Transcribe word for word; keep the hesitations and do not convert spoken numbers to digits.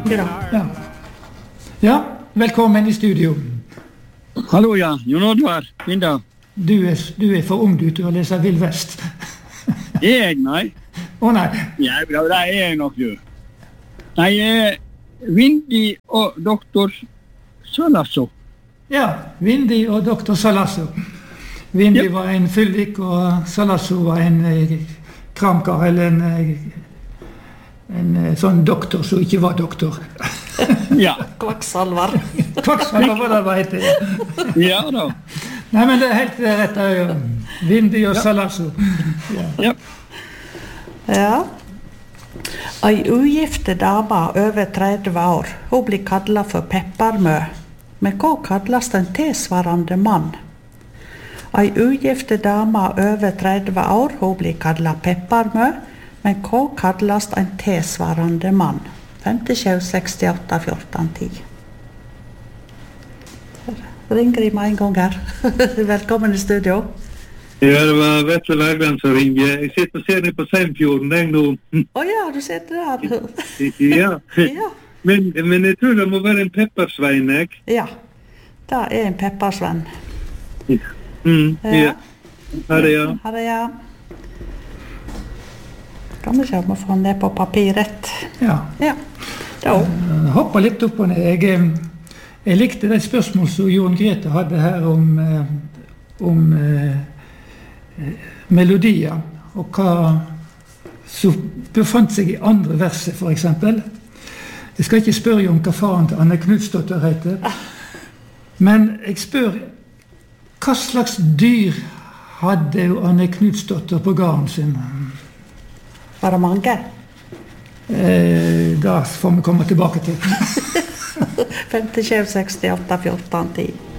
snakke da. Ja. Ja, velkommen i studio. Hallo, ja. Jon Oddvar, Linda. Du er, du er for ung du til å lese Vill Vest. Er jeg, nei? Å nei. Ja, det er jeg nok, du. Nei, jeg er Vindy og doktor Salasso. Ja, Vindy og doktor Salasso. Vindy Ja. var en fyllik, og Salasso var en eh, kramkar, eller en, eh, en eh, sånn doktor som ikke var doktor. Ja. Kvaksalvar. Kvaksalvar var det hva heter det. Ja da. Nei, men det er helt rett. Ja. Vindy og Salasso. Ja. Ja. Ja. Ei ugifte dame over tretti år, hun blir kallet for pepparmø. Men hva kalles en tilsvarende mann? Ei ugifte dame over tretti år, hun blir kallet pepparmø. Men hva kalles en tilsvarende mann? fem sju seks åtte fjorten ti. Ringer de meg en gang her. Velkommen i studio. Ja, det var Vetle Bergland som ringte. Jeg sitter og ser ned på Seimfjorden, den nå. Å ja, du sitter der. Ja. Ja. Men, men jeg tror det må være en peppersvein, jeg. Ja, det er en peppersvenn. Mm, ja. Ha det, ja. Ha det, ja. Kan vi se om vi får ned på papiret. Ja. Ja. Da. Jeg hopper litt opp og ned. Jeg, eh, jeg likte det spørsmål som Jon Grete hadde her om, eh, om eh, melodier, og hva som befant seg i andre verset, for eksempel. Jeg skal ikke spørre om hva faren til Anne Knudsdotter heter, men jeg spør, hva slags dyr hadde Anne Knudsdotter på gården sin? Var det mange? Eh, da får vi komme tilbake til. fem sju seks åtte fjorten ti.